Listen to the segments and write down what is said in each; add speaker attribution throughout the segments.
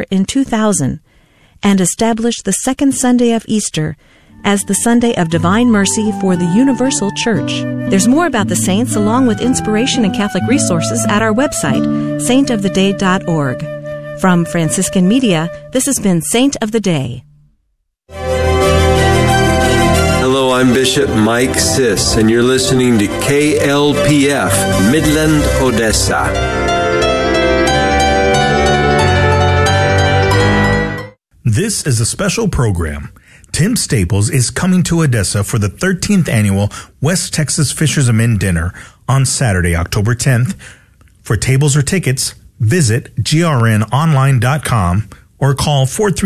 Speaker 1: in 2000 and established the second Sunday of Easter as the Sunday of Divine Mercy for the Universal Church. There's more about the saints along with inspiration and Catholic resources at our website, saintoftheday.org. From Franciscan Media, this has been Saint of the Day.
Speaker 2: Hello, I'm Bishop Mike Siss, and you're listening to KLPF, Midland, Odessa.
Speaker 3: This is a special program. Tim Staples is coming to Odessa for the 13th annual West Texas Fishermen Dinner on Saturday, October 10th. For tables or tickets, visit grnonline.com or call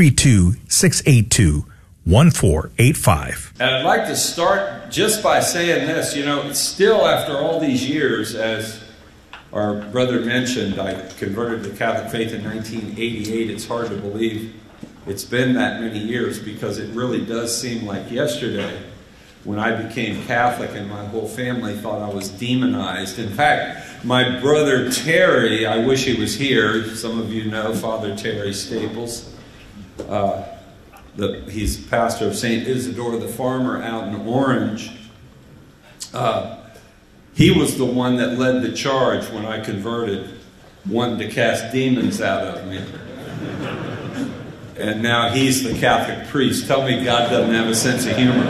Speaker 3: 432-682-1485.
Speaker 4: And I'd like to start just by saying this, still after all these years, as our brother mentioned, I converted to the Catholic faith in 1988. It's hard to believe it's been that many years, because it really does seem like yesterday when I became Catholic and my whole family thought I was demonized. In fact, my brother Terry, I wish he was here. Some of you know Father Terry Staples. He's pastor of St. Isidore the Farmer out in Orange. He was the one that led the charge when I converted, wanting to cast demons out of me. And now he's the Catholic priest. Tell me God doesn't have a sense of humor,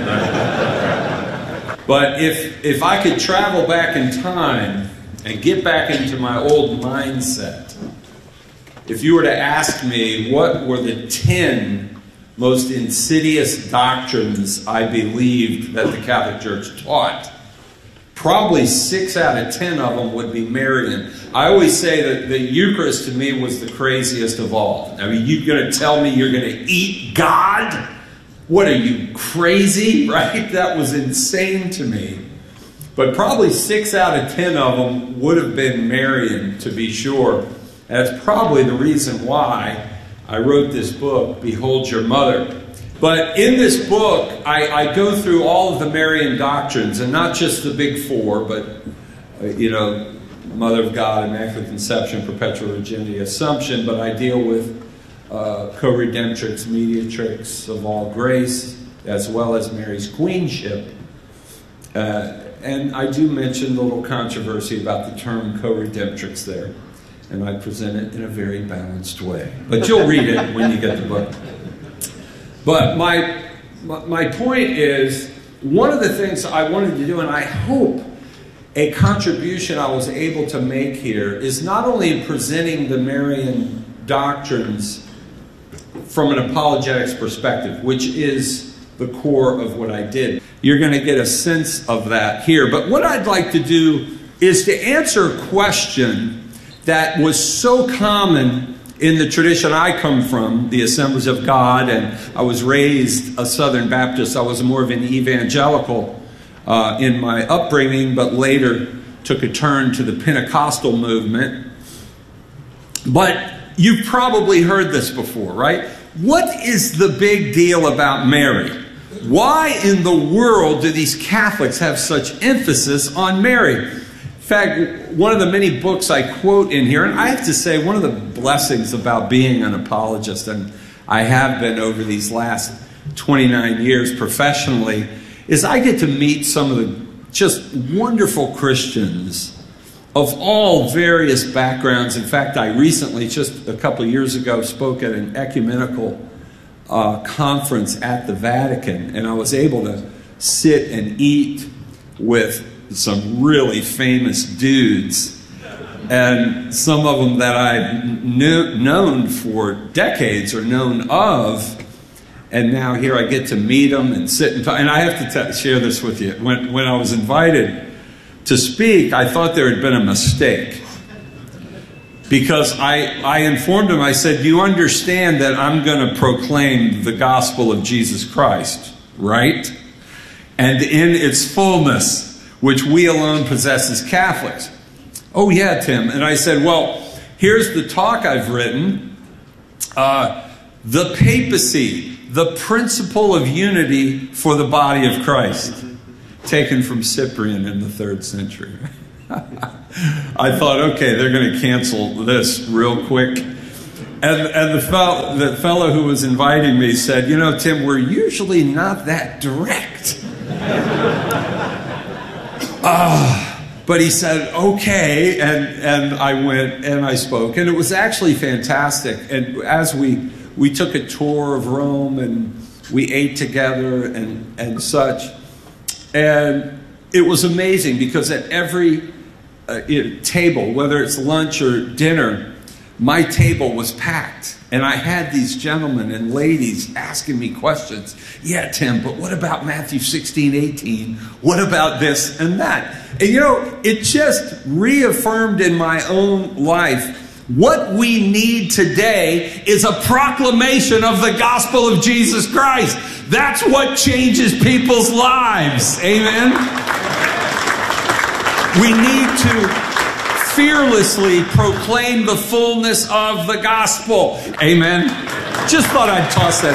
Speaker 4: right? But if I could travel back in time and get back into my old mindset, if you were to ask me what were the 10 most insidious doctrines I believed that the Catholic Church taught, probably 6 out of 10 of them would be Marian. I always say that the Eucharist to me was the craziest of all. I mean, you're going to tell me you're going to eat God? What are you, crazy? Right? That was insane to me. But probably 6 out of 10 of them would have been Marian, to be sure. And that's probably the reason why I wrote this book, Behold Your Mother. But in this book, I go through all of the Marian doctrines, and not just the big 4, but, Mother of God, Immaculate Conception, Perpetual Virginity, Assumption, but I deal with co-redemptrix, mediatrix of all grace, as well as Mary's queenship. And I do mention the little controversy about the term co-redemptrix there, and I present it in a very balanced way. But you'll read it when you get the book. But my point is, one of the things I wanted to do, and I hope a contribution I was able to make here, is not only in presenting the Marian doctrines from an apologetics perspective, which is the core of what I did. You're going to get a sense of that here. But what I'd like to do is to answer a question that was so common in the tradition I come from, the Assemblies of God, and I was raised a Southern Baptist. I was more of an evangelical in my upbringing, but later took a turn to the Pentecostal movement. But you've probably heard this before, right? What is the big deal about Mary? Why in the world do these Catholics have such emphasis on Mary? In fact, one of the many books I quote in here, and I have to say one of the blessings about being an apologist, and I have been over these last 29 years professionally, is I get to meet some of the just wonderful Christians of all various backgrounds. In fact, I recently, just a couple of years ago, spoke at an ecumenical conference at the Vatican, and I was able to sit and eat with some really famous dudes, and some of them that I've known for decades or known of, and now here I get to meet them and sit and talk. And I have to share this with you. When I was invited to speak, I thought there had been a mistake, because I informed him, I said, you understand that I'm going to proclaim the gospel of Jesus Christ, right? And in its fullness, which we alone possess as Catholics. Oh yeah, Tim. And I said, well, here's the talk I've written. The papacy, the principle of unity for the body of Christ, taken from Cyprian in the 3rd century. I thought, okay, they're going to cancel this real quick. And the fellow who was inviting me said, you know, Tim, we're usually not that direct. But he said, okay, and I went and I spoke. And it was actually fantastic. And as we took a tour of Rome and we ate together and such. And it was amazing because at every table, whether it's lunch or dinner, my table was packed. And I had these gentlemen and ladies asking me questions. Yeah, Tim, but what about Matthew 16:18? What about this and that? And you know, it just reaffirmed in my own life what we need today is a proclamation of the gospel of Jesus Christ. That's what changes people's lives. Amen? We need to fearlessly proclaim the fullness of the gospel. Amen? Just thought I'd toss that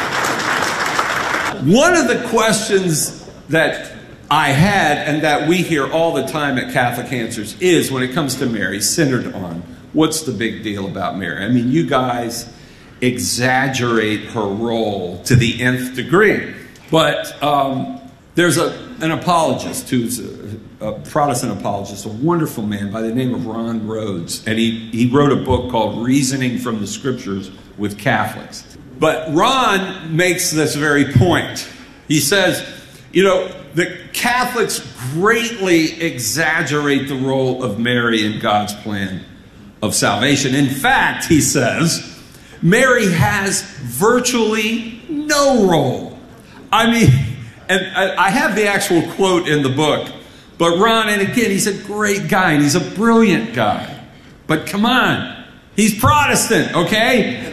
Speaker 4: out. One of the questions that I had and that we hear all the time at Catholic Answers is, when it comes to Mary, centered on, what's the big deal about Mary? I mean, you guys exaggerate her role to the nth degree. But there's an apologist who's a Protestant apologist, a wonderful man by the name of Ron Rhodes. And he wrote a book called Reasoning from the Scriptures with Catholics. But Ron makes this very point. He says, you know, the Catholics greatly exaggerate the role of Mary in God's plan of salvation. In fact, he says, Mary has virtually no role. I mean, and I have the actual quote in the book, but Ron, and again, he's a great guy, and he's a brilliant guy. But come on, he's Protestant, okay?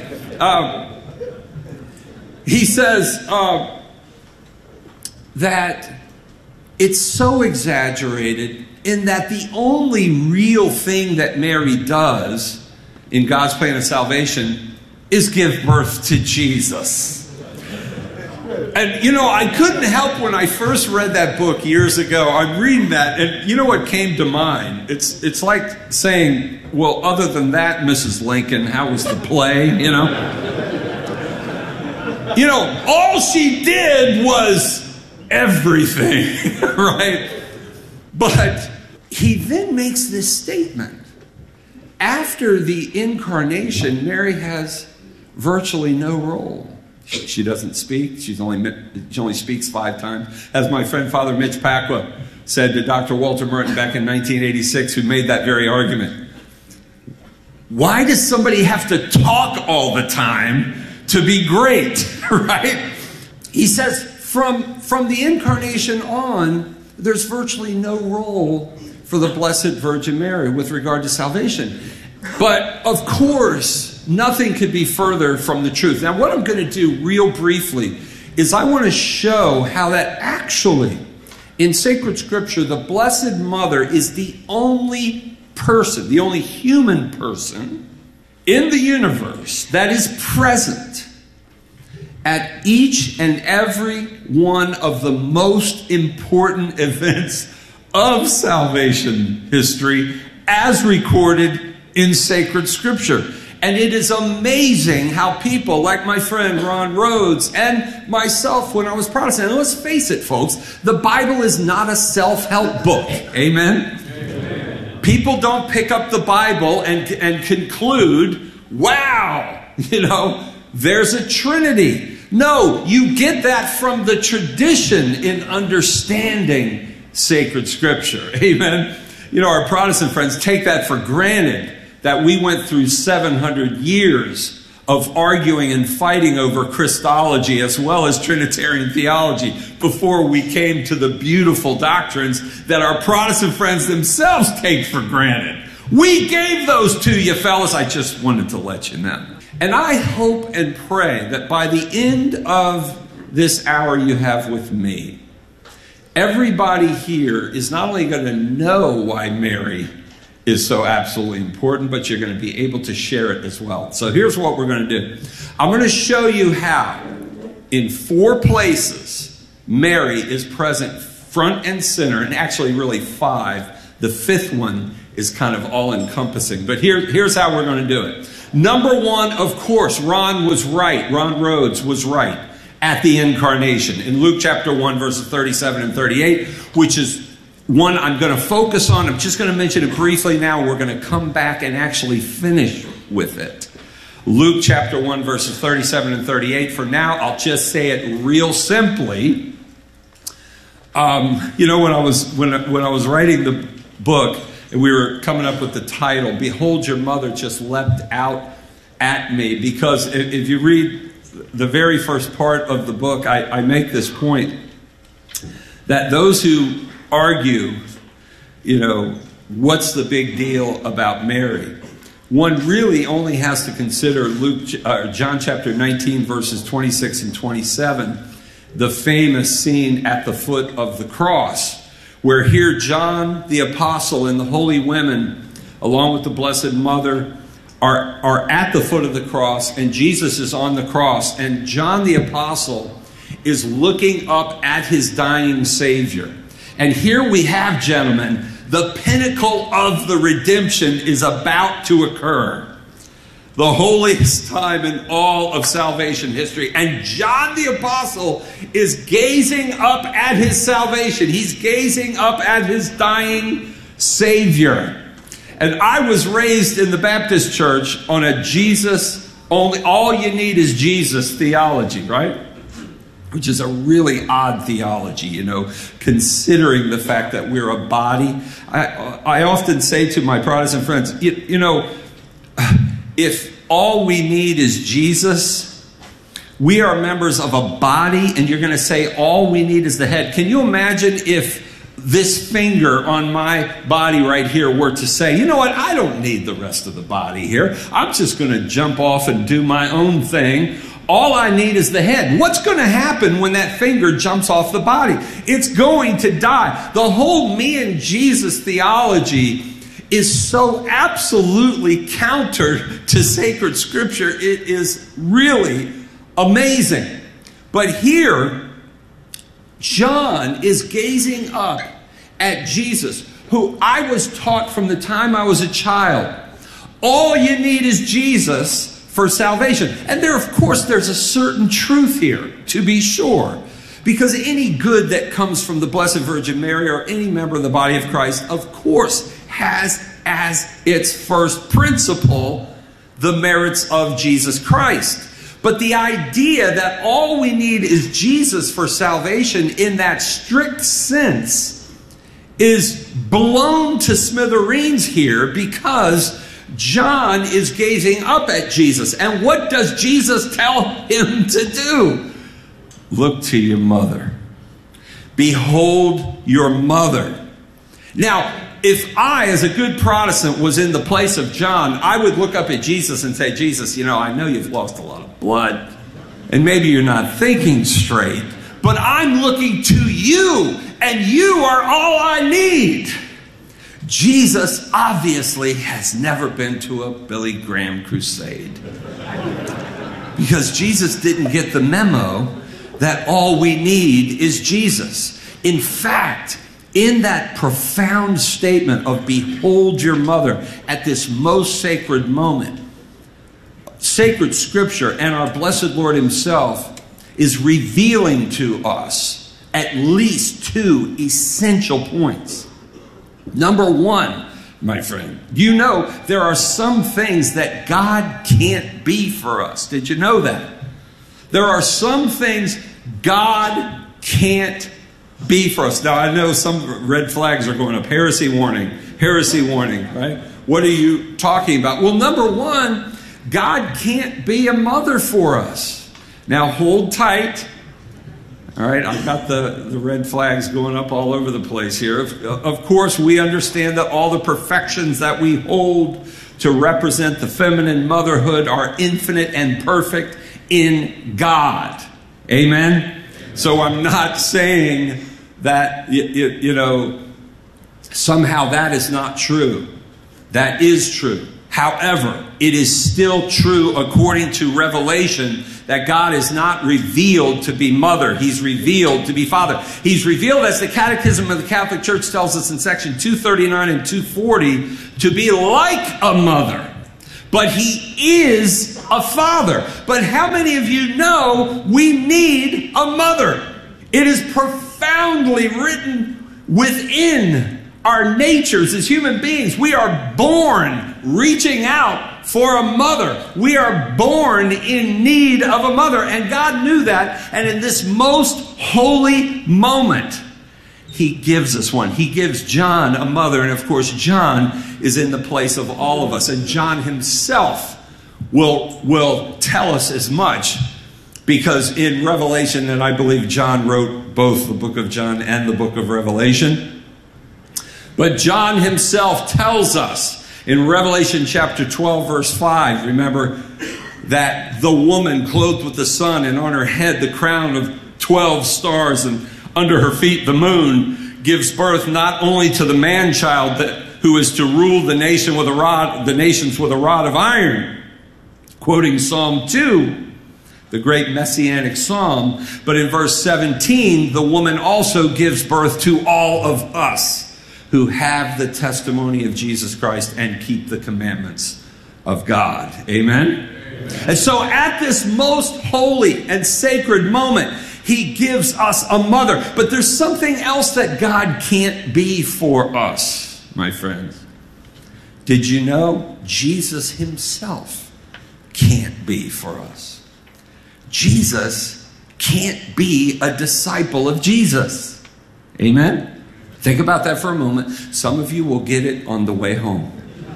Speaker 4: He says that it's so exaggerated in that the only real thing that Mary does in God's plan of salvation is give birth to Jesus. And, you know, I couldn't help when I first read that book years ago. I'm reading that, and you know what came to mind? It's like saying, well, other than that, Mrs. Lincoln, how was the play, you know? You know, all she did was everything, right? But he then makes this statement. After the incarnation, Mary has virtually no role. She doesn't speak. She only speaks 5 times. As my friend Father Mitch Pacwa said to Dr. Walter Merton back in 1986, who made that very argument. Why does somebody have to talk all the time to be great, right? He says from the incarnation on, there's virtually no role for the Blessed Virgin Mary with regard to salvation. But, of course, nothing could be further from the truth. Now, what I'm going to do real briefly is I want to show how that actually, in sacred scripture, the Blessed Mother is the only person, the only human person in the universe that is present at each and every one of the most important events of salvation history as recorded in sacred scripture. And it is amazing how people like my friend Ron Rhodes and myself when I was Protestant, and let's face it, folks, the Bible is not a self-help book. Amen? Amen. People don't pick up the Bible and conclude, wow, you know, there's a Trinity. No, you get that from the tradition in understanding sacred scripture. Amen? You know, our Protestant friends take that for granted, that we went through 700 years of arguing and fighting over Christology as well as Trinitarian theology before we came to the beautiful doctrines that our Protestant friends themselves take for granted. We gave those to you, fellas. I just wanted to let you know. And I hope and pray that by the end of this hour you have with me, everybody here is not only going to know why Mary is so absolutely important, but you're going to be able to share it as well. So here's what we're going to do. I'm going to show you how, in 4 places, Mary is present front and center, and actually really 5. The 5th one is kind of all-encompassing. But here's how we're going to do it. Number one, of course, Ron Rhodes was right at the incarnation in Luke chapter 1, verses 37 and 38, which is one I'm going to focus on. I'm just going to mention it briefly now. We're going to come back and actually finish with it. Luke chapter 1, verses 37 and 38. For now, I'll just say it real simply. You know, when I was writing the book, and we were coming up with the title, Behold Your Mother, just leapt out at me. Because if you read the very first part of the book, I make this point that those who argue, you know, what's the big deal about Mary? One really only has to consider John chapter 19, verses 26 and 27, the famous scene at the foot of the cross, where here John the Apostle and the holy women, along with the Blessed Mother, are at the foot of the cross, and Jesus is on the cross, and John the Apostle is looking up at his dying Savior. And here we have, gentlemen, the pinnacle of the redemption is about to occur. The holiest time in all of salvation history. And John the Apostle is gazing up at his salvation. He's gazing up at his dying Savior. And I was raised in the Baptist church on a Jesus, all you need is Jesus theology, right? Which is a really odd theology, you know, considering the fact that we're a body. I often say to my Protestant friends, you know, if all we need is Jesus, we are members of a body, and you're going to say all we need is the head. Can you imagine if this finger on my body right here were to say, you know what, I don't need the rest of the body here. I'm just going to jump off and do my own thing. All I need is the head. What's going to happen when that finger jumps off the body? It's going to die. The whole me and Jesus theology is so absolutely counter to sacred scripture. It is really amazing. But here, John is gazing up at Jesus, who I was taught from the time I was a child. All you need is Jesus for salvation. And there, of course, there's a certain truth here, to be sure. Because any good that comes from the Blessed Virgin Mary or any member of the body of Christ, of course, has as its first principle the merits of Jesus Christ. But the idea that all we need is Jesus for salvation in that strict sense is blown to smithereens here, because John is gazing up at Jesus. And what does Jesus tell him to do? Look to your mother. Behold your mother. Now, if I, as a good Protestant, was in the place of John, I would look up at Jesus and say, Jesus, you know, I know you've lost a lot of blood, and maybe you're not thinking straight, but I'm looking to you, and you are all I need. Jesus obviously has never been to a Billy Graham crusade, because Jesus didn't get the memo that all we need is Jesus. In fact, in that profound statement of behold your mother at this most sacred moment, sacred scripture and our blessed Lord himself is revealing to us at least two essential points. Number one, my friend, you know there are some things that God can't be for us. Did you know that? There are some things God can't be for us. Now, I know some red flags are going up. Heresy warning, right? What are you talking about? Well, number one, God can't be a mother for us. Now, hold tight. All right, I've got the red flags going up all over the place here. Of course, we understand that all the perfections that we hold to represent the feminine motherhood are infinite and perfect in God. Amen? So I'm not saying that, you know, somehow that is not true. That is true. However, it is still true according to Revelation that God is not revealed to be mother. He's revealed to be father. He's revealed, as the Catechism of the Catholic Church tells us in section 239 and 240, to be like a mother. but he is a father. But how many of you know we need a mother? It is profoundly written within our natures as human beings. We are born reaching out for a mother. We are born in need of a mother. And God knew that. And in this most holy moment, he gives us one. He gives John a mother. And of course, John is in the place of all of us. And John himself will tell us as much. Because in Revelation, and I believe John wrote both the book of John and the book of Revelation, but John himself tells us in Revelation chapter 12, verse 5, remember that the woman clothed with the sun, and on her head the crown of 12 stars, and under her feet the moon, gives birth not only to the man-child who is to rule the nations with a rod of iron, quoting Psalm 2, the great messianic psalm, but in verse 17, the woman also gives birth to all of us who have the testimony of Jesus Christ and keep the commandments of God. Amen? And so at this most holy and sacred moment, he gives us a mother. But there's something else that God can't be for us, my friends. Did you know Jesus himself can't be for us? Jesus can't be a disciple of Jesus. Amen? Think about that for a moment. Some of you will get it on the way home.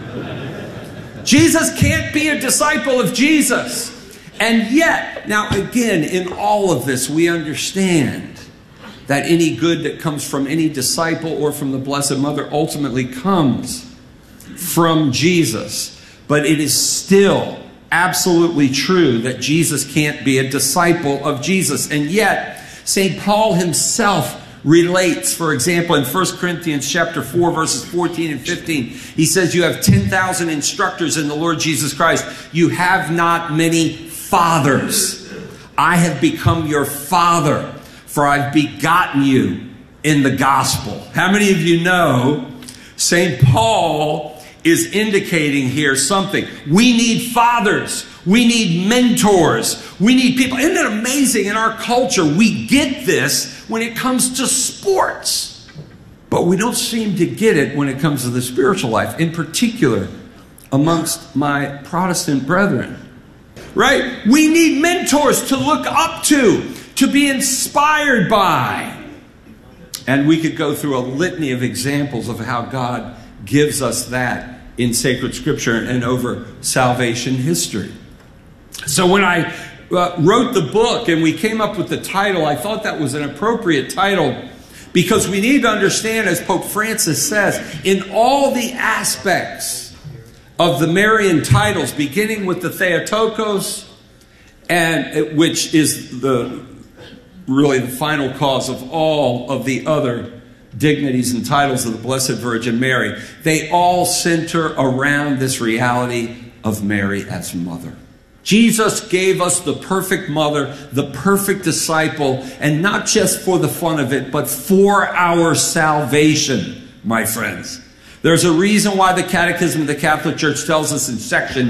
Speaker 4: Jesus can't be a disciple of Jesus. And yet, now again, in all of this, we understand that any good that comes from any disciple or from the Blessed Mother ultimately comes from Jesus. But it is still absolutely true that Jesus can't be a disciple of Jesus. And yet, St. Paul himself relates, for example, in 1 Corinthians chapter 4, verses 14 and 15, he says, you have 10,000 instructors in the Lord Jesus Christ. You have not many fathers. I have become your father, for I've begotten you in the gospel. How many of you know St. Paul is indicating here something? We need fathers. We need mentors. We need people. Isn't it amazing in our culture? We get this when it comes to sports, but we don't seem to get it when it comes to the spiritual life, in particular amongst my Protestant brethren. Right? We need mentors to look up to be inspired by. And we could go through a litany of examples of how God gives us that in sacred scripture and over salvation history. So when I wrote the book and we came up with the title, I thought that was an appropriate title because we need to understand, as Pope Francis says, in all the aspects of the Marian titles, beginning with the Theotokos, and which is really the final cause of all of the other dignities and titles of the Blessed Virgin Mary, they all center around this reality of Mary as mother. Jesus gave us the perfect mother, the perfect disciple, and not just for the fun of it, but for our salvation, my friends. There's a reason why the Catechism of the Catholic Church tells us in section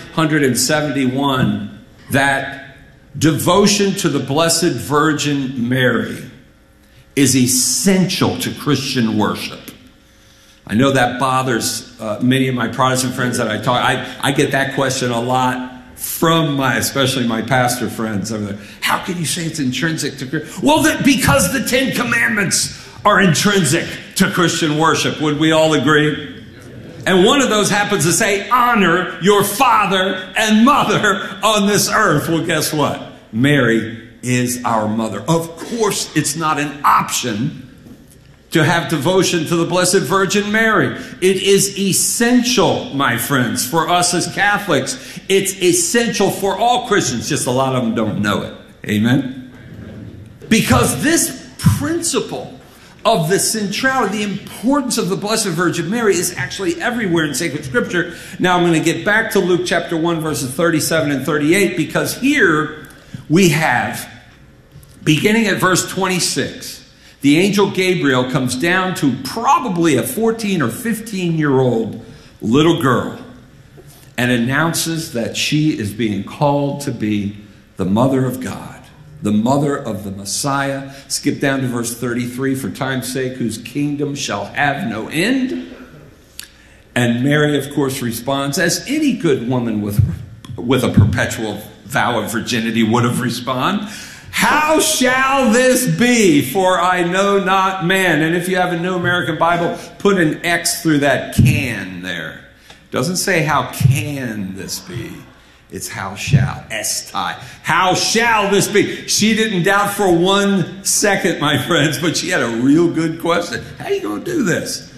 Speaker 4: 971 that devotion to the Blessed Virgin Mary is essential to Christian worship. I know that bothers many of my Protestant friends that I talk. I get that question a lot from especially my pastor friends over there. How can you say it's intrinsic to Christian? Well, because the 10 Commandments are intrinsic to Christian worship. Would we all agree? And one of those happens to say, honor your father and mother on this earth. Well, guess what? Mary is our mother. Of course, it's not an option to have devotion to the Blessed Virgin Mary. It is essential, my friends, for us as Catholics. It's essential for all Christians. Just a lot of them don't know it. Amen? Because this principle of the centrality, the importance of the Blessed Virgin Mary is actually everywhere in sacred scripture. Now I'm going to get back to Luke chapter 1, verses 37 and 38, because here we have, beginning at verse 26, the angel Gabriel comes down to probably a 14 or 15-year-old little girl. and announces that she is being called to be the mother of God, the mother of the Messiah. Skip down to verse 33, for time's sake, whose kingdom shall have no end. And Mary, of course, responds, as any good woman with a perpetual vow of virginity would have responded, how shall this be? For I know not man. And if you have a New American Bible, put an X through that can there. It doesn't say how can this be. It's how shall. Estai. How shall this be? She didn't doubt for 1 second, my friends, but she had a real good question. How are you going to do this?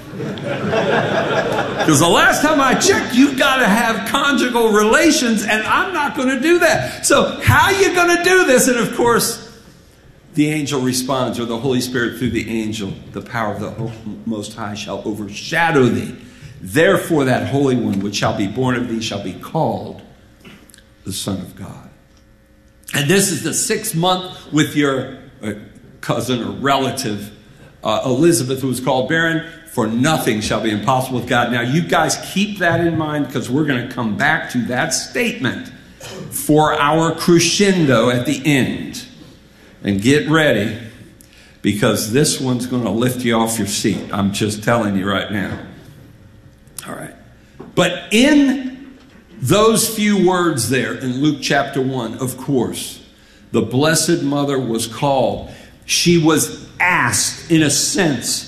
Speaker 4: Because the last time I checked, you've got to have conjugal relations, and I'm not going to do that. So how are you going to do this? And of course, the angel responds, or the Holy Spirit through the angel, the power of the Most High shall overshadow thee. Therefore that Holy One which shall be born of thee shall be called the Son of God. And this is the 6th month with your cousin or relative, Elizabeth, who was called barren. For nothing shall be impossible with God. Now, you guys keep that in mind, because we're going to come back to that statement for our crescendo at the end. And get ready, because this one's going to lift you off your seat. I'm just telling you right now. All right. But in those few words there in Luke chapter 1, of course, the Blessed Mother was called. She was asked, in a sense,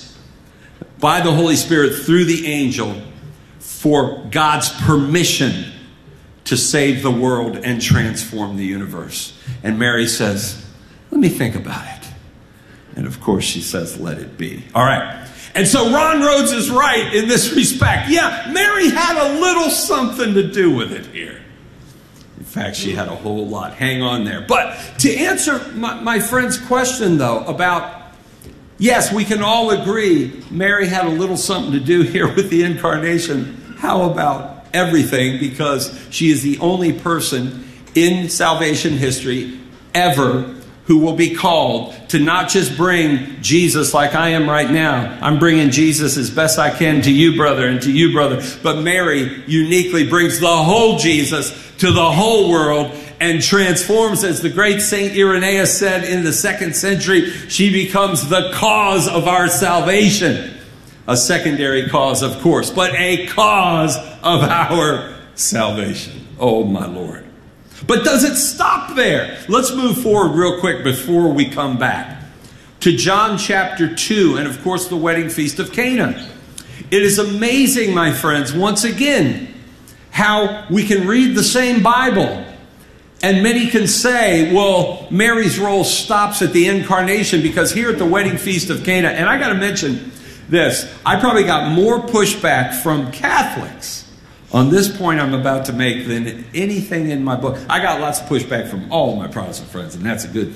Speaker 4: by the Holy Spirit through the angel for God's permission to save the world and transform the universe. And Mary says, let me think about it. And of course she says, let it be. All right. And so Ron Rhodes is right in this respect. Yeah, Mary had a little something to do with it here. In fact, she had a whole lot. Hang on there. But to answer my friend's question, though, about, yes, we can all agree Mary had a little something to do here with the incarnation. How about everything? Because she is the only person in salvation history ever who will be called to not just bring Jesus like I am right now. I'm bringing Jesus as best I can to you, brother, and to you, brother. But Mary uniquely brings the whole Jesus to the whole world and transforms, as the great Saint Irenaeus said in the 2nd century, she becomes the cause of our salvation. A secondary cause, of course, but a cause of our salvation. Oh, my Lord. But does it stop there? Let's move forward real quick before we come back to John chapter 2 and, of course, the wedding feast of Cana. It is amazing, my friends, once again, how we can read the same Bible and many can say, well, Mary's role stops at the incarnation, because here at the wedding feast of Cana, and I got to mention this, I probably got more pushback from Catholics on this point I'm about to make than anything in my book. I got lots of pushback from all of my Protestant friends, and that's a good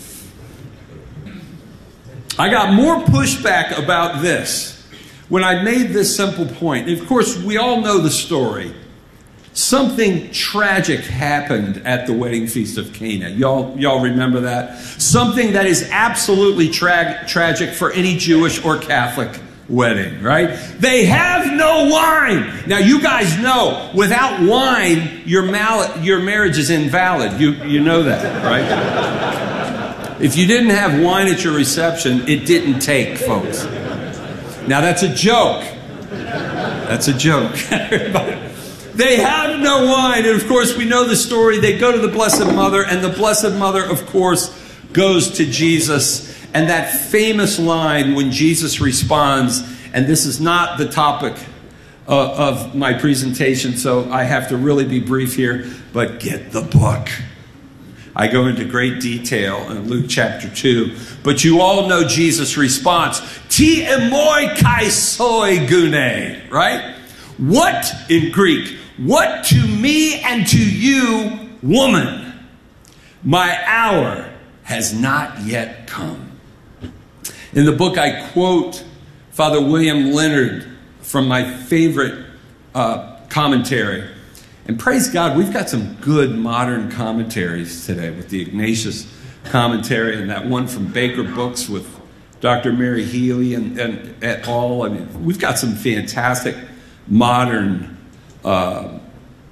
Speaker 4: thing. I got more pushback about this when I made this simple point. Of course, we all know the story. Something tragic happened at the wedding feast of Cana. Y'all remember that? Something that is absolutely tragic for any Jewish or Catholic wedding, right? They have no wine. Now, you guys know, without wine, your marriage is invalid. You know that, right? If you didn't have wine at your reception, it didn't take, folks. Now, that's a joke. That's a joke. They have no wine. And of course, we know the story. They go to the Blessed Mother, and the Blessed Mother, of course, goes to Jesus. And that famous line when Jesus responds, and this is not the topic of my presentation, so I have to really be brief here, but get the book. I go into great detail in Luke chapter 2. But you all know Jesus' response. Ti emoi kai soi gune, right? What, in Greek, what to me and to you, woman? My hour has not yet come. In the book, I quote Father William Leonard from my favorite commentary. And praise God, we've got some good modern commentaries today with the Ignatius commentary and that one from Baker Books with Dr. Mary Healy and et al. I mean, we've got some fantastic modern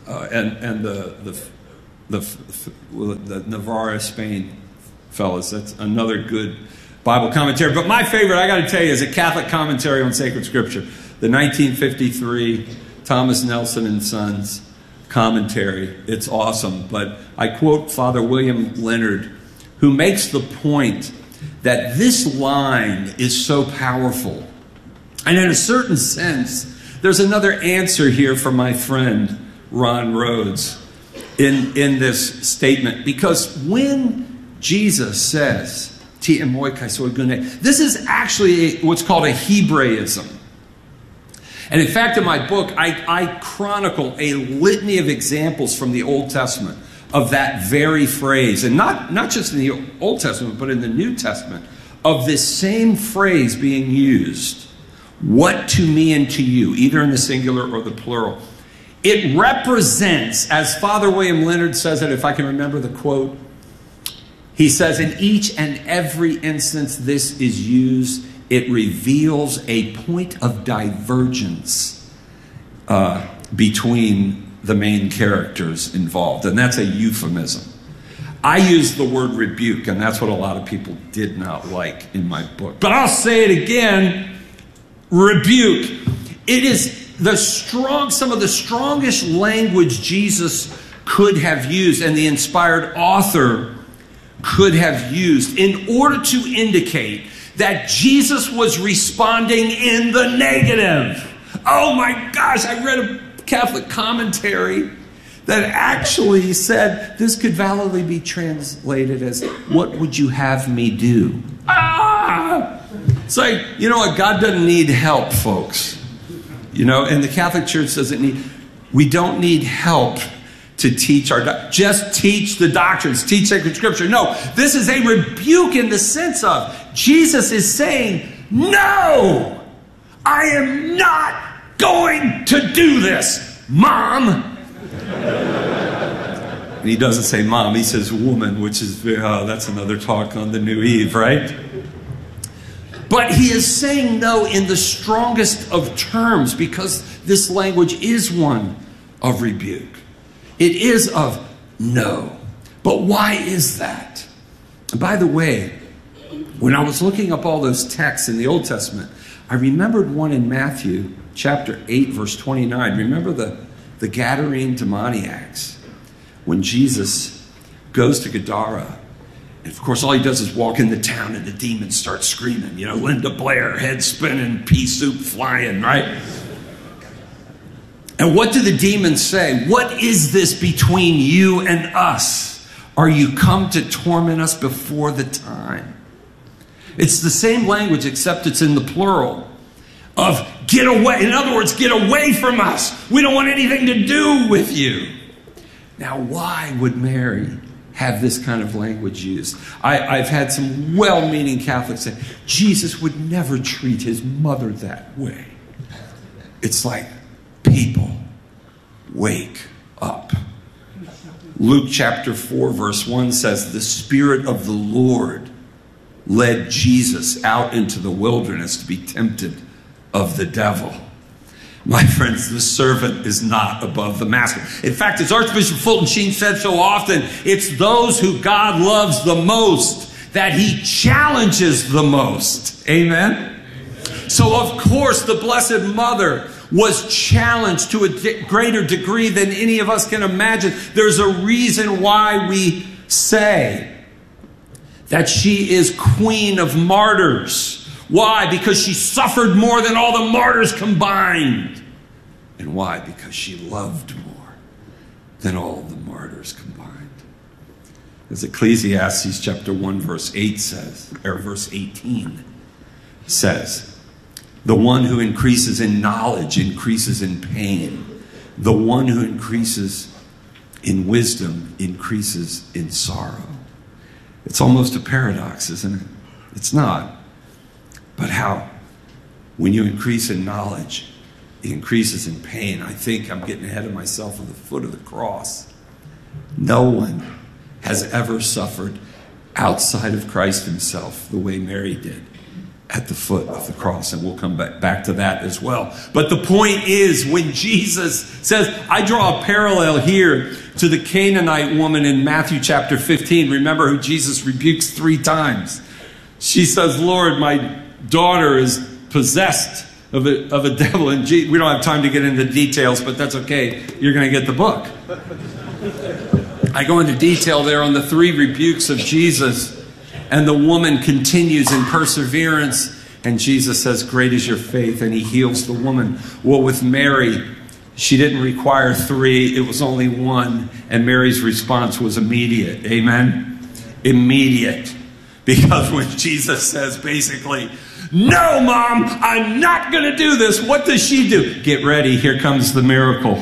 Speaker 4: and the Navarra, Spain fellas. That's another good Bible commentary. But my favorite, I got to tell you, is a Catholic commentary on sacred scripture. The 1953 Thomas Nelson and Sons commentary. It's awesome. But I quote Father William Leonard, who makes the point that this line is so powerful. And in a certain sense, there's another answer here for my friend Ron Rhodes in this statement. Because when Jesus says, this is actually what's called a Hebraism. And in fact, in my book, I chronicle a litany of examples from the Old Testament of that very phrase. And not just in the Old Testament, but in the New Testament, of this same phrase being used. What to me and to you, either in the singular or the plural. It represents, as Father William Leonard says it, if I can remember the quote, he says, in each and every instance this is used, it reveals a point of divergence between the main characters involved. And that's a euphemism. I use the word rebuke, and that's what a lot of people did not like in my book. But I'll say it again, rebuke. It is some of the strongest language Jesus could have used, and the inspired author could have used, in order to indicate that Jesus was responding in the negative. Oh my gosh, I read a Catholic commentary that actually said this could validly be translated as, what would you have me do? It's like, you know what, God doesn't need help, folks. You know, and the Catholic Church we don't need help to teach just teach the doctrines, teach sacred scripture. No, this is a rebuke in the sense of Jesus is saying, no, I am not going to do this, Mom. And he doesn't say mom, he says woman, which is, that's another talk on the New Eve, right? But he is saying no in the strongest of terms, because this language is one of rebuke. It is of no. But why is that? And by the way, when I was looking up all those texts in the Old Testament, I remembered one in Matthew chapter 8, verse 29. Remember the Gadarene demoniacs, when Jesus goes to Gadara. And of course, all he does is walk in the town and the demons start screaming. You know, Linda Blair, head spinning, pea soup flying, right? And what do the demons say? What is this between you and us? Are you come to torment us before the time? It's the same language, except it's in the plural of get away. In other words, get away from us. We don't want anything to do with you. Now, why would Mary have this kind of language used? I've had some well-meaning Catholics say, Jesus would never treat his mother that way. It's like, people, wake up. Luke chapter 4, verse 1 says, the Spirit of the Lord led Jesus out into the wilderness to be tempted of the devil. My friends, the servant is not above the master. In fact, as Archbishop Fulton Sheen said so often, it's those who God loves the most that he challenges the most. Amen? So, of course, the Blessed Mother was challenged to a greater degree than any of us can imagine. There's a reason why we say that she is Queen of Martyrs. Why? Because she suffered more than all the martyrs combined. And why? Because she loved more than all the martyrs combined. As Ecclesiastes chapter 1 verse 8 says, or verse 18 says, the one who increases in knowledge increases in pain. The one who increases in wisdom increases in sorrow. It's almost a paradox, isn't it? It's not. But how? When you increase in knowledge, it increases in pain. I think I'm getting ahead of myself at the foot of the cross. No one has ever suffered outside of Christ himself the way Mary did. at the foot of the cross, and we'll come back to that as well. But the point is, when Jesus says, I draw a parallel here to the Canaanite woman in Matthew chapter 15. Remember who Jesus rebukes 3 times. She says, Lord, my daughter is possessed of a devil. And we don't have time to get into details, but that's okay. You're going to get the book. I go into detail there on the 3 rebukes of Jesus. And the woman continues in perseverance. And Jesus says, great is your faith. And he heals the woman. Well, with Mary, she didn't require 3. It was only 1. And Mary's response was immediate. Amen? Immediate. Because when Jesus says basically, no, Mom, I'm not going to do this. What does she do? Get ready. Here comes the miracle.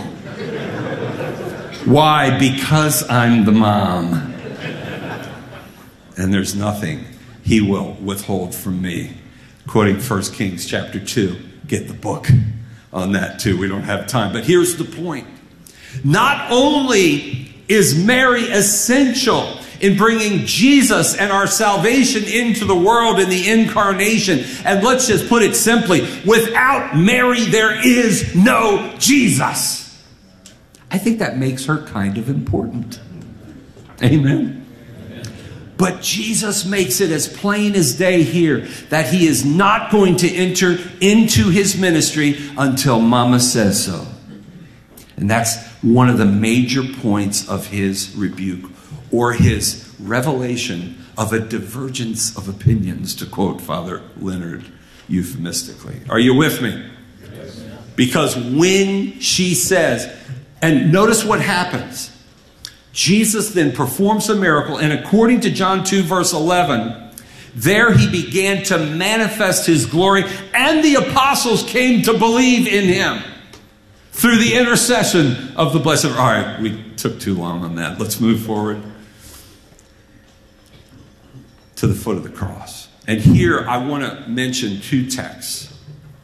Speaker 4: Why? Because I'm the mom. And there's nothing he will withhold from me. Quoting 1 Kings chapter 2. Get the book on that too. We don't have time. But here's the point. Not only is Mary essential in bringing Jesus and our salvation into the world in the incarnation. And let's just put it simply. Without Mary, there is no Jesus. I think that makes her kind of important. Amen. But Jesus makes it as plain as day here that he is not going to enter into his ministry until Mama says so. And that's one of the major points of his rebuke, or his revelation of a divergence of opinions, to quote Father Leonard euphemistically. Are you with me? Yes. Because when she says, and notice what happens. Jesus then performs a miracle, and according to John 2, verse 11, there he began to manifest his glory, and the apostles came to believe in him through the intercession of the blessed. All right, we took too long on that. Let's move forward to the foot of the cross. And here I want to mention 2 texts.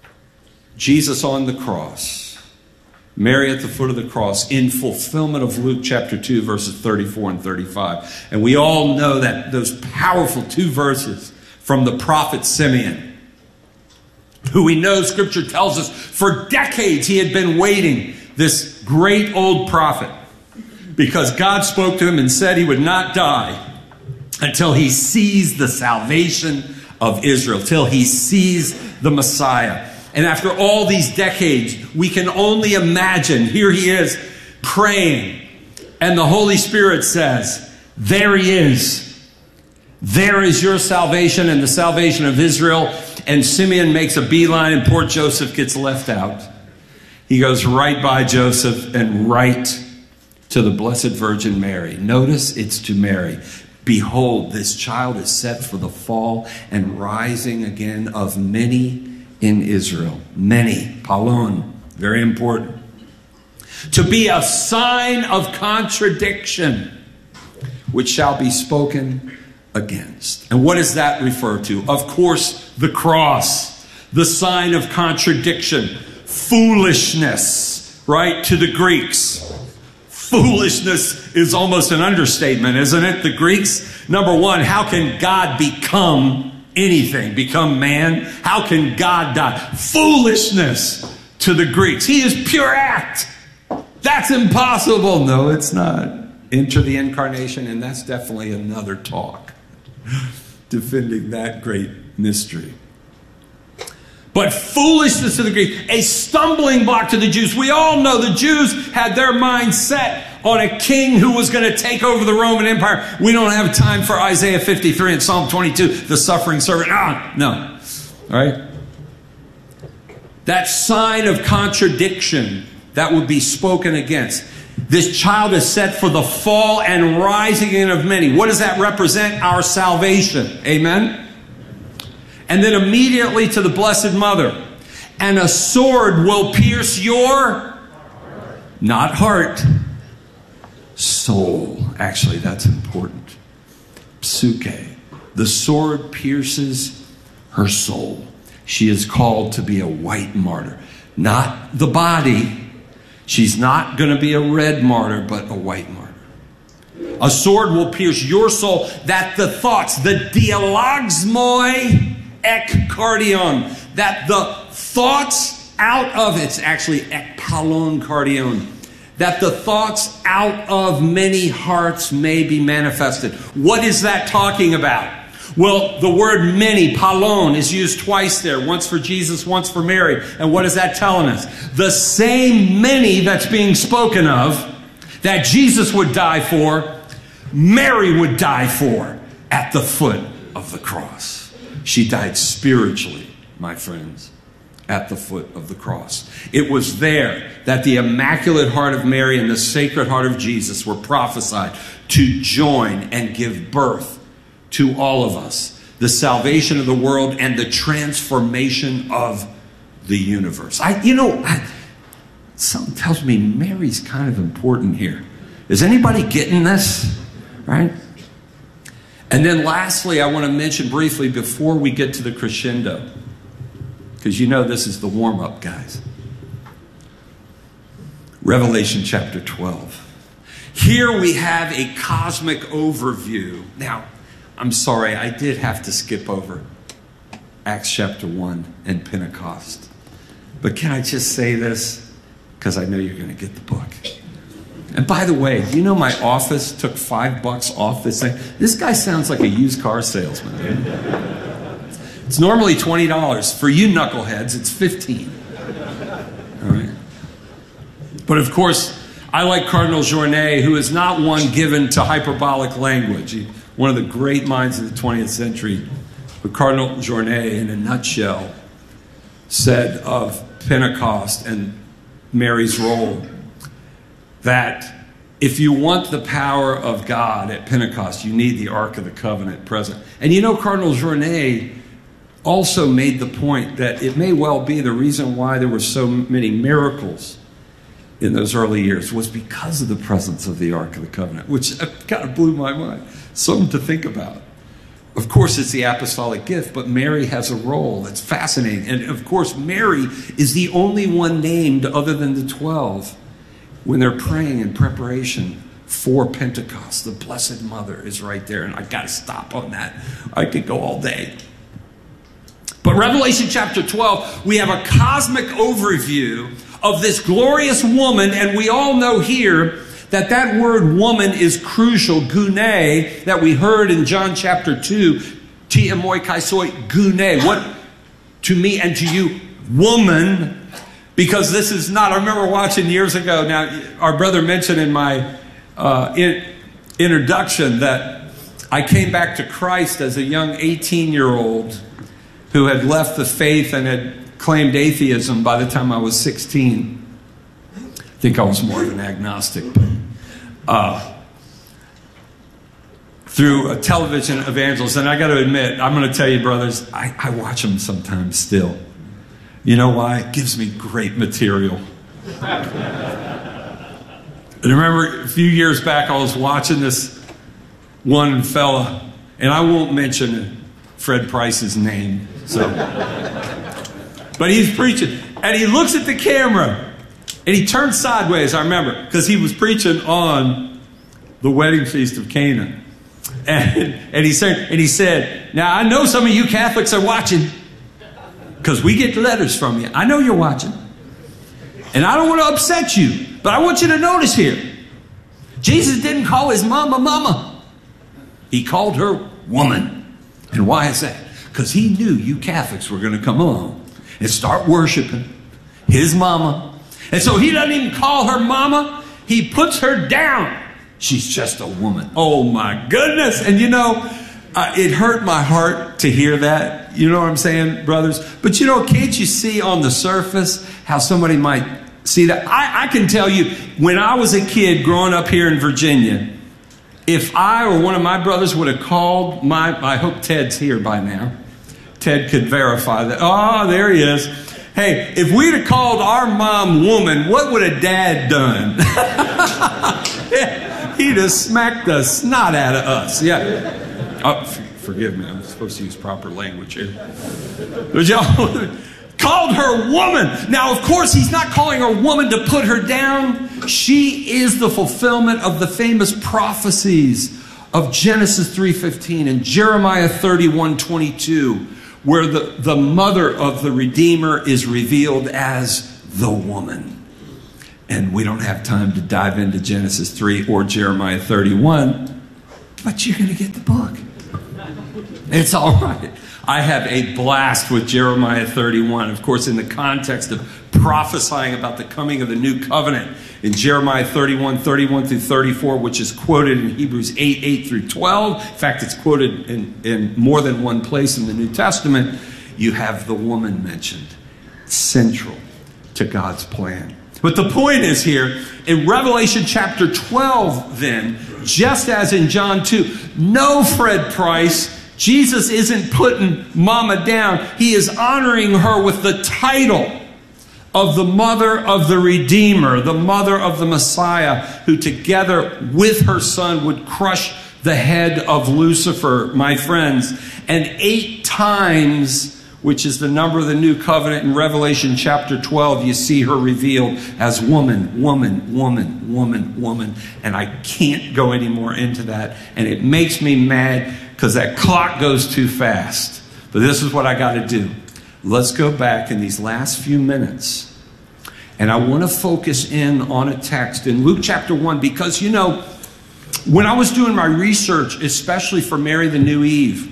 Speaker 4: Jesus on the cross. Mary at the foot of the cross, in fulfillment of Luke chapter 2, verses 34 and 35. And we all know that those powerful 2 verses from the prophet Simeon, who we know Scripture tells us for decades he had been waiting, this great old prophet, because God spoke to him and said he would not die until he sees the salvation of Israel, till he sees the Messiah. And after all these decades, we can only imagine, here he is praying, and the Holy Spirit says, there he is. There is your salvation and the salvation of Israel. And Simeon makes a beeline, and poor Joseph gets left out. He goes right by Joseph and right to the Blessed Virgin Mary. Notice it's to Mary. Behold, this child is set for the fall and rising again of many in Israel. Many. Palon. Very important. To be a sign of contradiction, which shall be spoken against. And what does that refer to? Of course, the cross. The sign of contradiction. Foolishness. Right? To the Greeks. Foolishness is almost an understatement, isn't it? The Greeks, number one, how can God become anything, become man? How can God die? Foolishness to the Greeks. He is pure act. That's impossible. No, it's not. Enter the incarnation, and that's definitely another talk. Defending that great mystery. But foolishness to the Greeks, a stumbling block to the Jews. We all know the Jews had their mind set on a king who was going to take over the Roman Empire. We don't have time for Isaiah 53 and Psalm 22, the suffering servant. No. All right? That sign of contradiction that would be spoken against. This child is set for the fall and rising again of many. What does that represent? Our salvation. Amen? And then immediately to the Blessed Mother. And a sword will pierce your, not heart, soul. Actually, that's important. Psyche. The sword pierces her soul. She is called to be a white martyr. Not the body. She's not going to be a red martyr, but a white martyr. A sword will pierce your soul, that the thoughts, the dialogsmoi, ekkardion, that the thoughts out of, it's actually ekpalon kardion, that the thoughts out of many hearts may be manifested. What is that talking about? Well, the word many, palon, is used twice there. Once for Jesus, once for Mary. And what is that telling us? The same many that's being spoken of, that Jesus would die for, Mary would die for at the foot of the cross. She died spiritually, my friends, at the foot of the cross. It was there that the Immaculate Heart of Mary and the Sacred Heart of Jesus were prophesied to join and give birth to all of us, the salvation of the world and the transformation of the universe. Something tells me Mary's kind of important here. Is anybody getting this? Right? And then lastly, I want to mention briefly before we get to the crescendo, because you know this is the warm-up, guys. Revelation chapter 12. Here we have a cosmic overview. Now, I'm sorry, I did have to skip over Acts chapter 1 and Pentecost. But can I just say this? Because I know you're going to get the book. And by the way, do you know my office took $5 off this thing? This guy sounds like a used car salesman, dude. It's normally $20. For you knuckleheads, it's $15. All right? But of course, I like Cardinal Journet, who is not one given to hyperbolic language. One of the great minds of the 20th century. But Cardinal Journet, in a nutshell, said of Pentecost and Mary's role that if you want the power of God at Pentecost, you need the Ark of the Covenant present. And you know, Cardinal Journet also made the point that it may well be the reason why there were so many miracles in those early years was because of the presence of the Ark of the Covenant, which kind of blew my mind. Something to think about. Of course, it's the apostolic gift, but Mary has a role that's fascinating. And of course, Mary is the only one named other than the 12 when they're praying in preparation for Pentecost. The Blessed Mother is right there, and I've got to stop on that. I could go all day. But Revelation chapter 12, we have a cosmic overview of this glorious woman, and we all know here that word woman is crucial, gune, that we heard in John chapter 2, ti emoi kaisoi gune, what to me and to you, woman, because this is not, I remember watching years ago, now our brother mentioned in my introduction that I came back to Christ as a young 18-year-old who had left the faith and had claimed atheism by the time I was 16. I think I was more of an agnostic, through a television evangelist. And I got to admit, I'm going to tell you, brothers, I watch them sometimes still. You know why? It gives me great material. And I remember a few years back, I was watching this one fella, and I won't mention Fred Price's name. But he's preaching, and he looks at the camera. And he turned sideways, I remember, because he was preaching on the wedding feast of Cana. And he said, now I know some of you Catholics are watching, because we get letters from you. I know you're watching. And I don't want to upset you, but I want you to notice here. Jesus didn't call his mama mama. He called her woman. And why is that? Because he knew you Catholics were going to come along and start worshiping his mama. And so he doesn't even call her mama. He puts her down. She's just a woman. Oh my goodness. And you know, it hurt my heart to hear that. You know what I'm saying, brothers? But you know, can't you see on the surface how somebody might see that? I can tell you, when I was a kid growing up here in Virginia, if I or one of my brothers would have called I hope Ted's here by now. Ted could verify that. Oh, there he is. Hey, if we'd have called our mom woman, what would a dad done? He'd have smacked the snot out of us. Yeah. Oh, forgive me. I'm supposed to use proper language here. But y'all called her woman. Now, of course, he's not calling her woman to put her down. She is the fulfillment of the famous prophecies of Genesis 3:15 and Jeremiah 31:22. where the mother of the Redeemer is revealed as the woman. And we don't have time to dive into Genesis 3 or Jeremiah 31, but you're going to get the book. It's all right. I have a blast with Jeremiah 31, of course, in the context of prophesying about the coming of the new covenant. In Jeremiah 31 through 34, which is quoted in Hebrews 8 through 12. In fact, it's quoted in more than one place in the New Testament. You have the woman mentioned, central to God's plan. But the point is here, in Revelation chapter 12 then, just as in John 2, no Fred Price, Jesus isn't putting mama down. He is honoring her with the title of the mother of the Redeemer, the mother of the Messiah, who together with her son would crush the head of Lucifer, my friends. And 8 times, which is the number of the new covenant in Revelation chapter 12, you see her revealed as woman, woman, woman, woman, woman. And I can't go any more into that. And it makes me mad because that clock goes too fast. But this is what I got to do. Let's go back in these last few minutes. And I want to focus in on a text in Luke chapter 1 because, you know, when I was doing my research, especially for Mary the New Eve,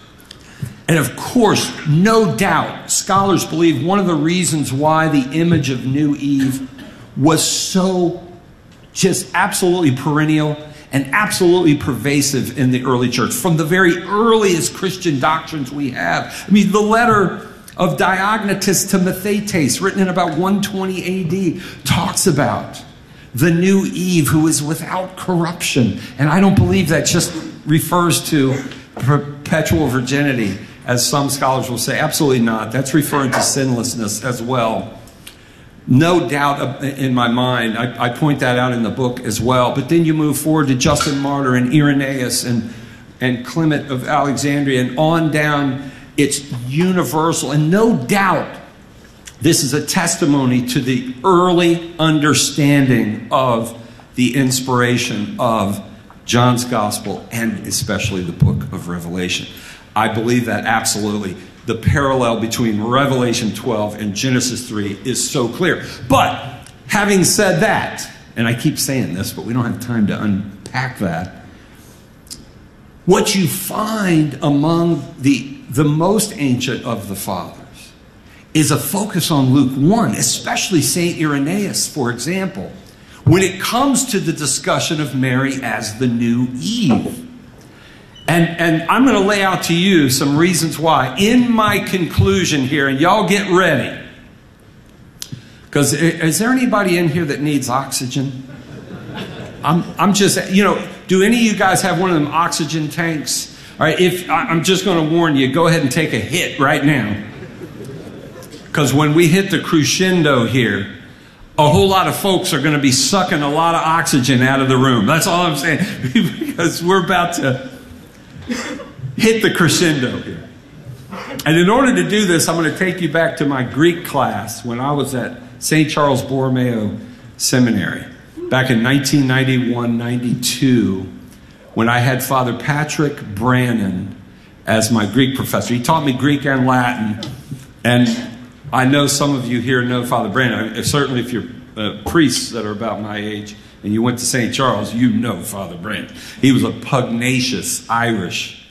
Speaker 4: and of course, no doubt, scholars believe one of the reasons why the image of New Eve was so just absolutely perennial and absolutely pervasive in the early church, from the very earliest Christian doctrines we have. I mean, the letter of Diognetus to Mathetes, written in about 120 AD, talks about the new Eve who is without corruption. And I don't believe that just refers to perpetual virginity, as some scholars will say. Absolutely not. That's referring to sinlessness as well. No doubt in my mind. I point that out in the book as well. But then you move forward to Justin Martyr and Irenaeus and Clement of Alexandria and on down. It's universal. And no doubt this is a testimony to the early understanding of the inspiration of John's Gospel and especially the book of Revelation. I believe that absolutely. The parallel between Revelation 12 and Genesis 3 is so clear. But having said that, and I keep saying this, but we don't have time to unpack that, what you find among the most ancient of the fathers is a focus on Luke 1, especially St. Irenaeus, for example, when it comes to the discussion of Mary as the new Eve. And I'm going to lay out to you some reasons why in my conclusion here, and y'all get ready. Because is there anybody in here that needs oxygen? I'm just, you know, do any of you guys have one of them oxygen tanks? All right, I'm just going to warn you, go ahead and take a hit right now. Because when we hit the crescendo here, a whole lot of folks are going to be sucking a lot of oxygen out of the room. That's all I'm saying. Because we're about to hit the crescendo here. And in order to do this, I'm going to take you back to my Greek class when I was at St. Charles Borromeo Seminary back in 1991-92 when I had Father Patrick Brannon as my Greek professor. He taught me Greek and Latin. And I know some of you here know Father Brannon. Certainly if you're priests that are about my age and you went to St. Charles, you know Father Brannon. He was a pugnacious Irish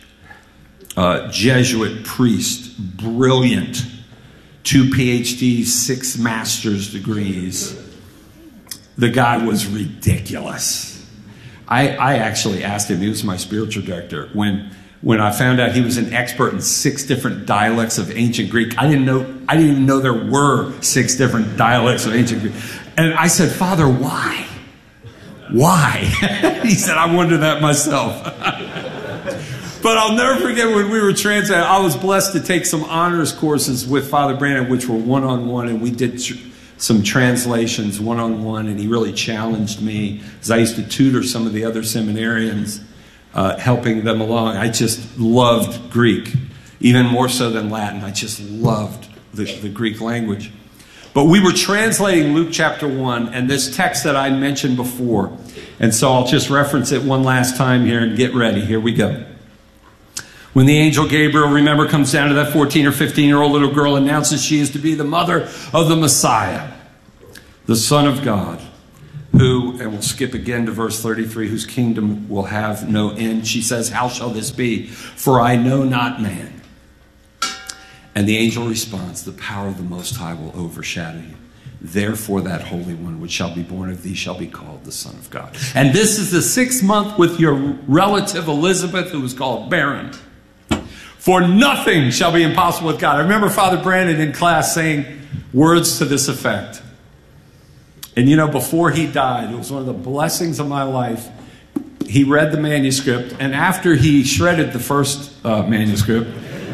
Speaker 4: Jesuit priest, brilliant, 2 PhDs, 6 master's degrees. The guy was ridiculous. I actually asked him, he was my spiritual director, when I found out he was an expert in 6 different dialects of ancient Greek. I didn't even know there were 6 different dialects of ancient Greek. And I said, Father, why? Why? He said, I wonder that myself. But I'll never forget when we were translating, I was blessed to take some honors courses with Father Brannon, which were one-on-one, and we did some translations one-on-one, and he really challenged me, because I used to tutor some of the other seminarians, helping them along. I just loved Greek, even more so than Latin. I just loved the Greek language. But we were translating Luke chapter 1 and this text that I mentioned before. And so I'll just reference it one last time here and get ready. Here we go. When the angel Gabriel, remember, comes down to that 14 or 15-year-old little girl, announces she is to be the mother of the Messiah, the Son of God, who, and we'll skip again to verse 33, whose kingdom will have no end. She says, how shall this be? For I know not man. And the angel responds, the power of the Most High will overshadow you. Therefore that Holy One which shall be born of thee shall be called the Son of God. And this is the 6th month with your relative Elizabeth, who was called barren. For nothing shall be impossible with God. I remember Father Brandon in class saying words to this effect. And you know, before he died, it was one of the blessings of my life. He read the manuscript, and after he shredded the first manuscript,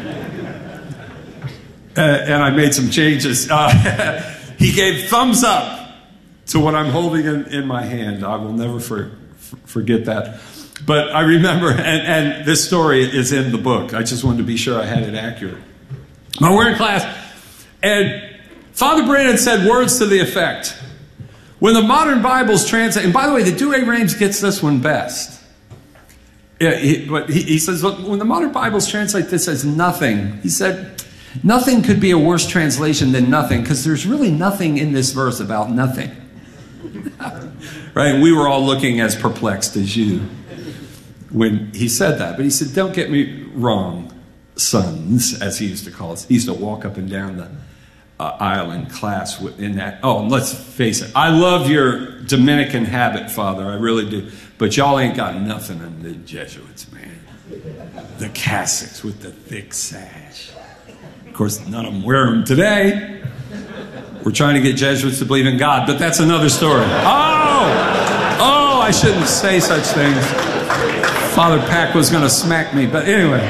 Speaker 4: and I made some changes, he gave thumbs up to what I'm holding in my hand. I will never forget that. But I remember, and this story is in the book. I just wanted to be sure I had it accurate. But we're in class, and Father Brandon said words to the effect, when the modern Bibles translate, and by the way, the Douay-Rheims gets this one best. Yeah, he says, look, when the modern Bibles translate this as nothing, he said, nothing could be a worse translation than nothing, because there's really nothing in this verse about nothing. Right? And we were all looking as perplexed as you when he said that. But he said, don't get me wrong, sons, as he used to call us. He used to walk up and down the aisle in class in that. Oh, let's face it. I love your Dominican habit, Father. I really do. But y'all ain't got nothing on the Jesuits, man. The Catholics with the thick sash. Of course, none of them wear them today. We're trying to get Jesuits to believe in God, but that's another story. Oh, I shouldn't say such things. Father Pack was going to smack me, but anyway.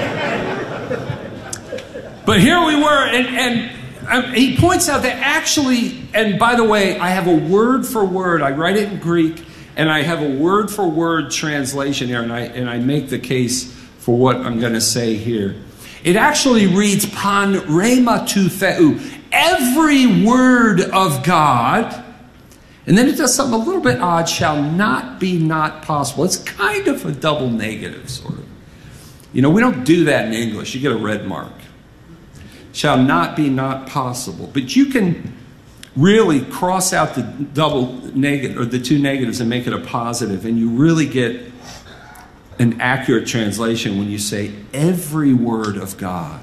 Speaker 4: But here we were, and he points out that actually, and by the way, I have a word for word. I write it in Greek, and I have a word for word translation here, and I make the case for what I'm going to say here. It actually reads pan rhema tu theou, every word of God, and then it does something a little bit odd, shall not be not possible. It's kind of a double negative, sort of. You know, we don't do that in English. You get a red mark. Shall not be not possible. But you can really cross out the double negative, or the two negatives, and make it a positive, and you really get an accurate translation when you say every word of God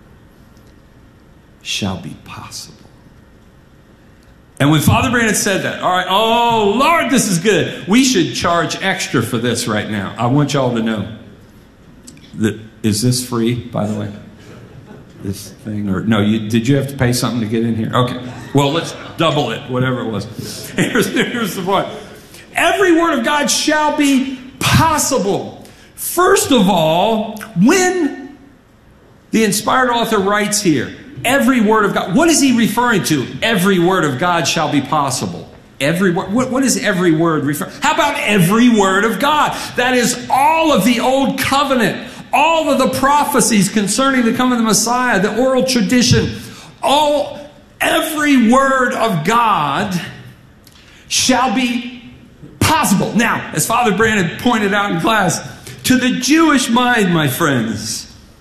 Speaker 4: shall be possible. And when Father Brandon said that, all right, oh Lord, this is good. We should charge extra for this right now. I want y'all to know that, is this free, by the way? This thing, or no, did you have to pay something to get in here? Okay, well, let's double it, whatever it was. Here's the point. Every word of God shall be possible. First of all, when the inspired author writes here, every word of God, what is he referring to? Every word of God shall be possible. Every word. What is every word refer? How about every word of God? That is all of the old covenant, all of the prophecies concerning the coming of the Messiah, the oral tradition, every word of God shall be possible. Now, as Father Brandon pointed out in class, to the Jewish mind, my friends,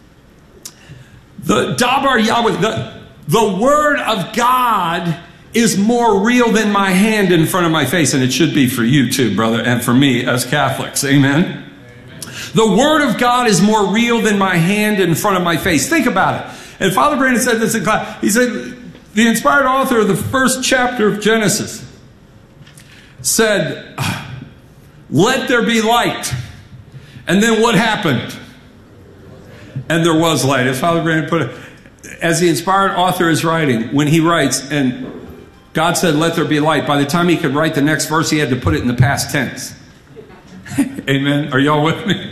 Speaker 4: the Dabar Yahweh, the Word of God is more real than my hand in front of my face. And it should be for you too, brother, and for me as Catholics. Amen? Amen. The Word of God is more real than my hand in front of my face. Think about it. And Father Brandon said this in class. He said, the inspired author of the first chapter of Genesis said, let there be light. And then what happened? And there was light. As Father Brandon put it, as the inspired author is writing, when he writes, and God said, let there be light, by the time he could write the next verse, he had to put it in the past tense. Amen? Are y'all with me?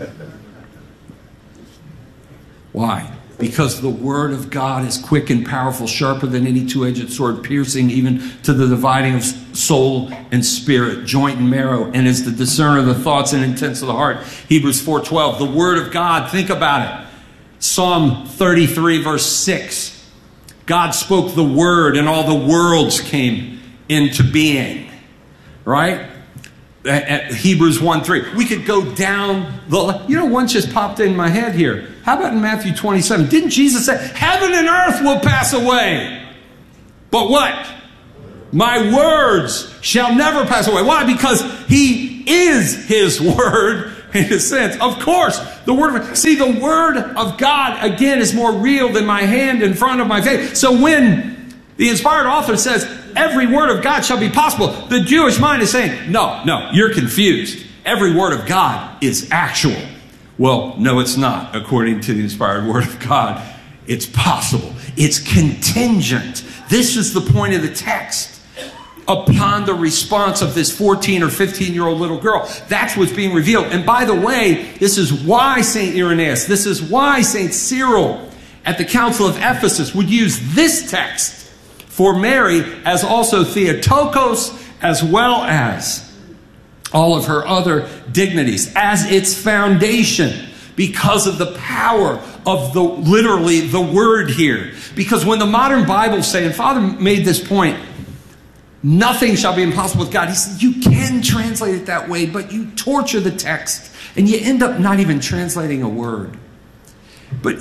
Speaker 4: Why? Because the Word of God is quick and powerful, sharper than any two-edged sword, piercing even to the dividing of soul and spirit, joint and marrow, and is the discerner of the thoughts and intents of the heart. Hebrews 4:12. The Word of God, think about it. Psalm 33, verse 6. God spoke the Word, and all the worlds came into being. Right? at Hebrews 1:3. We could go down one just popped in my head here. How about in Matthew 27? Didn't Jesus say, heaven and earth will pass away, but what? My words shall never pass away. Why? Because he is his word in a sense. Of course, the word of God, again, is more real than my hand in front of my face. So when the inspired author says, every word of God shall be possible, the Jewish mind is saying, no, you're confused. Every word of God is actual. Well, no, it's not. According to the inspired word of God, it's possible. It's contingent. This is the point of the text. Upon the response of this 14 or 15-year-old little girl. That's what's being revealed. And by the way, this is why St. Irenaeus, this is why St. Cyril at the Council of Ephesus would use this text for Mary as also Theotokos, as well as all of her other dignities, as its foundation, because of the power of literally the word here. Because when the modern Bibles say, and Father made this point, nothing shall be impossible with God. He said, you can translate it that way, but you torture the text and you end up not even translating a word. But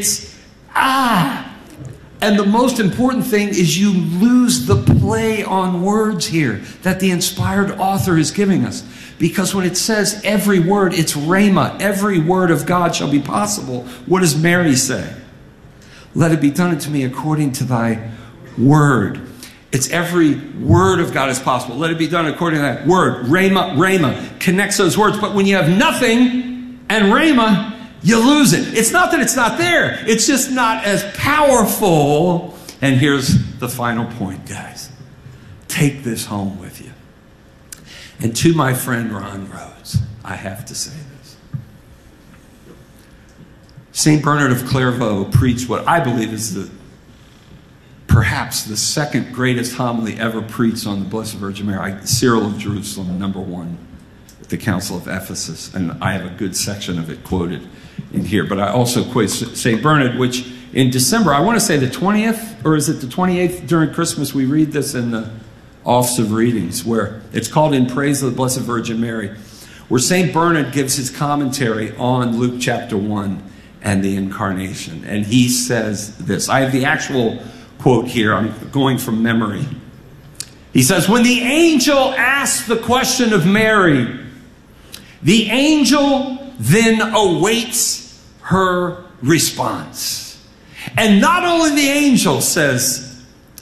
Speaker 4: and the most important thing is you lose the play on words here that the inspired author is giving us. Because when it says every word, it's rhema. Every word of God shall be possible. What does Mary say? Let it be done unto me according to thy word. It's every word of God is possible. Let it be done according to that word. Rhema connects those words. But when you have nothing and rhema, you lose it. It's not that it's not there. It's just not as powerful. And here's the final point, guys. Take this home with you. And to my friend Ron Rhodes, I have to say this. St. Bernard of Clairvaux preached what I believe is perhaps the second greatest homily ever preached on the Blessed Virgin Mary. Cyril of Jerusalem, #1 at the Council of Ephesus. And I have a good section of it quoted in here. But I also quote St. Bernard, which in December, I want to say the 20th, or is it the 28th during Christmas, we read this in the Office of Readings, where it's called In Praise of the Blessed Virgin Mary, where St. Bernard gives his commentary on Luke chapter 1 and the Incarnation. And he says this. I have the actual quote here. I'm going from memory. He says, when the angel asked the question of Mary, the angel then awaits her response. And not only the angel, says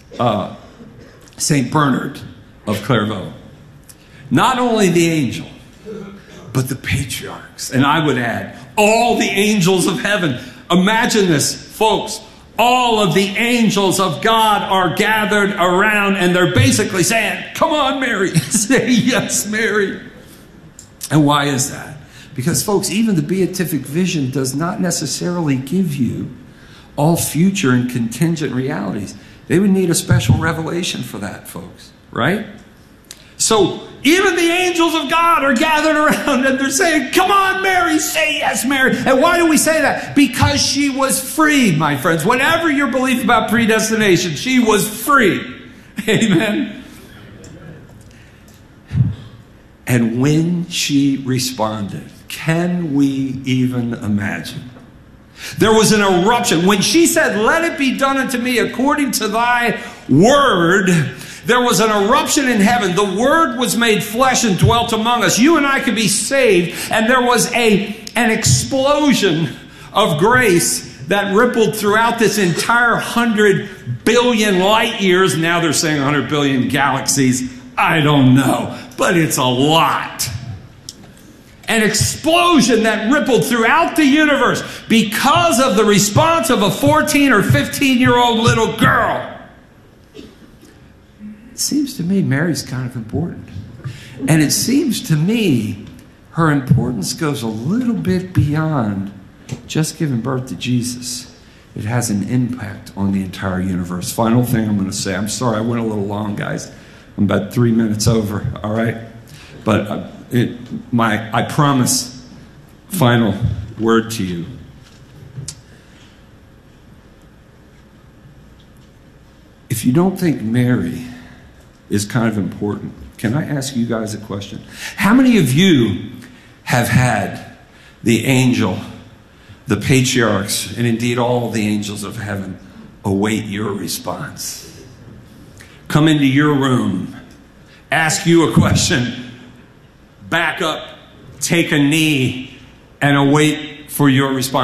Speaker 4: St. Bernard of Clairvaux, not only the angel, but the patriarchs. And I would add, all the angels of heaven. Imagine this, folks. All of the angels of God are gathered around and they're basically saying, come on, Mary. Say yes, Mary. And why is that? Because, folks, even the beatific vision does not necessarily give you all future and contingent realities. They would need a special revelation for that, folks. Right? So even the angels of God are gathered around and they're saying, come on, Mary, say yes, Mary. And why do we say that? Because she was free, my friends. Whatever your belief about predestination, she was free. Amen. And when she responded, can we even imagine? There was an eruption. When she said, let it be done unto me according to thy word, there was an eruption in heaven. The Word was made flesh and dwelt among us. You and I could be saved. And there was an explosion of grace that rippled throughout this entire 100 billion light years. Now they're saying 100 billion galaxies. I don't know. But it's a lot. An explosion that rippled throughout the universe because of the response of a 14 or 15-year-old little girl. It seems to me Mary's kind of important. And it seems to me her importance goes a little bit beyond just giving birth to Jesus. It has an impact on the entire universe. Final thing I'm going to say. I'm sorry I went a little long, guys. I'm about 3 minutes over, all right? But I promise, final word to you. If you don't think Mary is kind of important, Can I ask you guys a question? How many of you have had the angel, the patriarchs, and indeed all the angels of heaven await your response? Come into your room, ask you a question, back up, take a knee, and await for your response.